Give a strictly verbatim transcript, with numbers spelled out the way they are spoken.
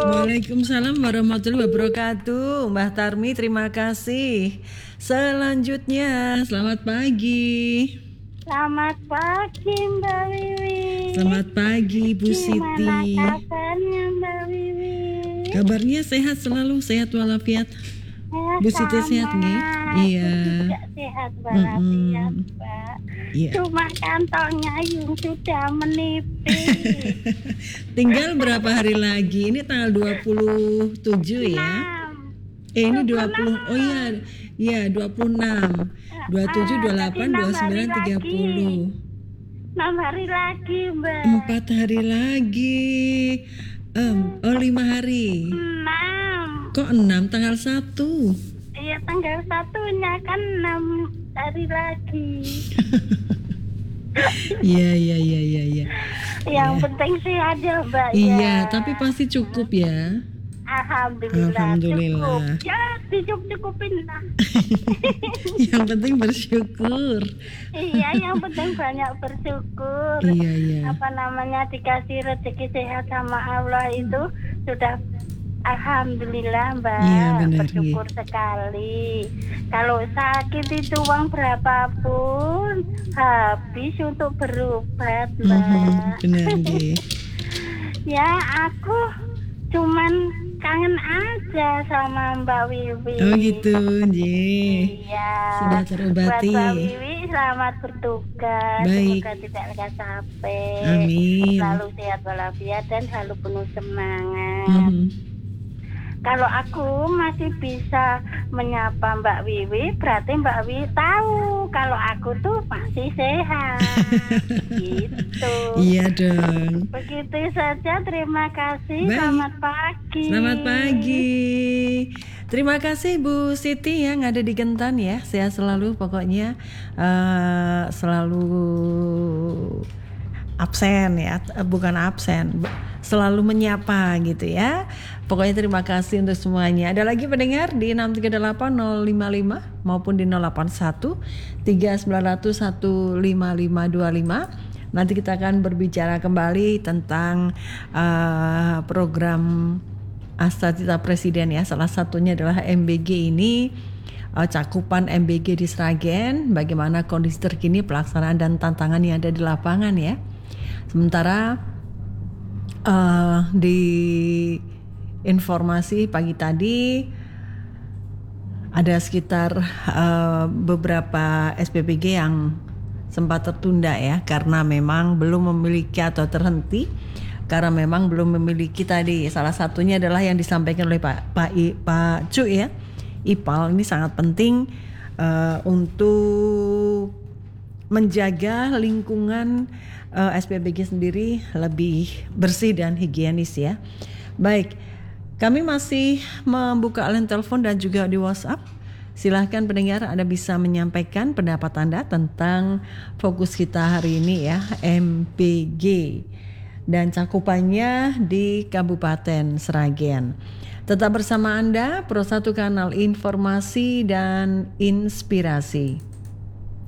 Waalaikumsalam warahmatullahi wabarakatuh. Mbah Tarmi, terima kasih. Selanjutnya, selamat pagi. Selamat pagi Mbak Wiwi. Selamat pagi Bu Siti. Gimana kabarnya Mbak Wiwi? Kabarnya sehat selalu, sehat walafiat. Ya, Bu Siti sama. sehat nggih? Iya. Tidak sehat walafiat, Mbak. Iya. Cuma kantongnya yang sudah menipis. Tinggal berapa hari lagi? Ini tanggal dua puluh tujuh ya. enam. Eh ini dua puluh. Oh iya. Iya, dua puluh enam. dua puluh tujuh, dua puluh delapan, dua puluh sembilan, tiga puluh. enam hari lagi, Mbak. empat hari lagi. Um, oh lima hari. enam. Kok enam? Tanggal satu. Iya, tanggal satunya kan enam hari lagi. Iya, iya, iya, iya, iya. Yang Ya. penting sih ada, Mbak. Iya, ya. tapi pasti cukup ya. Alhamdulillah. Alhamdulillah. Cukup. Ya, dicukup-cukupin lah. Yang penting bersyukur. Iya, yang penting banyak bersyukur. Iya, iya. Apa namanya, dikasih rezeki sehat sama Allah itu sudah alhamdulillah, Mbak. Iya, benar, Bersyukur sekali. Kalau sakit itu uang berapapun habis untuk berobat, Mbak. Mhm, benar nggih. Ya, aku cuman kangen aja sama Mbak Wiwi. Oh gitu, nggih. Iya. Sudah terobati. Buat Mbak Wiwi selamat bertugas. Baik. Semoga tidak lekas capek. Amin. Selalu sehat walafiat dan selalu penuh semangat. Mhm. Kalau aku masih bisa menyapa Mbak Wiwi, berarti Mbak Wiwi tahu kalau aku tuh masih sehat. Gitu. Iya dong. Begitu saja, terima kasih. Baik. Selamat pagi. Selamat pagi. Terima kasih Bu Siti yang ada di Gentan ya. Sehat selalu pokoknya, eh, selalu absen ya, bukan absen, selalu menyapa gitu ya. Pokoknya terima kasih untuk semuanya. Ada lagi pendengar di enam tiga delapan nol lima lima maupun di nol delapan satu tiga sembilan nol satu lima lima dua lima. Nanti kita akan berbicara kembali tentang uh, program Asatita Presiden ya. Salah satunya adalah M B G ini, uh, cakupan M B G di Sragen, bagaimana kondisi terkini pelaksanaan dan tantangan yang ada di lapangan ya. Sementara uh, di informasi pagi tadi ada sekitar uh, beberapa S P P G yang sempat tertunda ya, karena memang belum memiliki atau terhenti karena memang belum memiliki tadi. Salah satunya adalah yang disampaikan oleh Pak Pak, I, Pak Cu ya, I P A L ini sangat penting uh, untuk menjaga lingkungan uh, S P B G sendiri lebih bersih dan higienis ya. Baik, kami masih membuka line telepon dan juga di WhatsApp. Silahkan pendengar, Anda bisa menyampaikan pendapat Anda tentang fokus kita hari ini ya, M B G dan cakupannya di Kabupaten Sragen. Tetap bersama Anda, Pro satu Kanal Informasi dan Inspirasi.